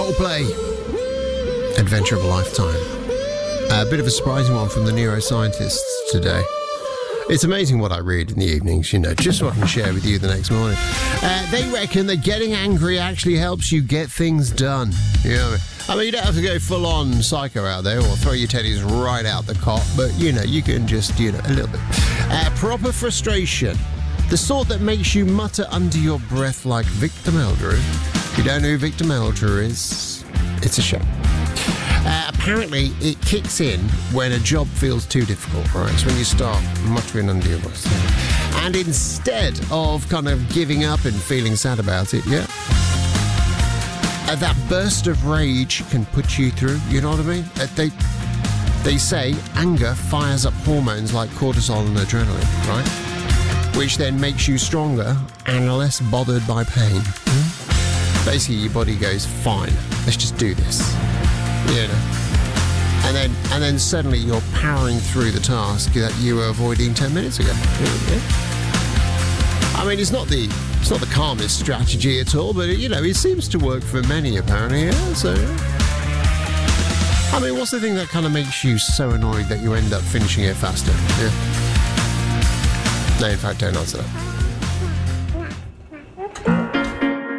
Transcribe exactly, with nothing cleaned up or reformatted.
Coldplay. Adventure of a Lifetime. A bit of a surprising one from the neuroscientists today. It's amazing what I read in the evenings, you know, just so I can share with you the next morning. Uh, they reckon that getting angry actually helps you get things done. You know, I mean, you don't have to go full-on psycho out there or throw your teddies right out the cot, but, you know, you can just, you know, a little bit. Uh, proper frustration. The sort that makes you mutter under your breath like Victor Meldrew. If you don't know who Victor Meldrew is, it's a shame. Uh, apparently, it kicks in when a job feels too difficult, right? It's when you start muttering under your breath. Yeah. And instead of kind of giving up and feeling sad about it, yeah, uh, that burst of rage can put you through, you know what I mean? Uh, they, they say anger fires up hormones like cortisol and adrenaline, right? Which then makes you stronger and less bothered by pain. Mm-hmm. Basically, your body goes, fine, let's just do this. You know, and then and then suddenly you're powering through the task that you were avoiding ten minutes ago. Yeah. I mean, it's not the it's not the calmest strategy at all, but you know, it seems to work for many apparently. Yeah. So, I mean, what's the thing that kind of makes you so annoyed that you end up finishing it faster? Yeah. No, in fact, don't answer that.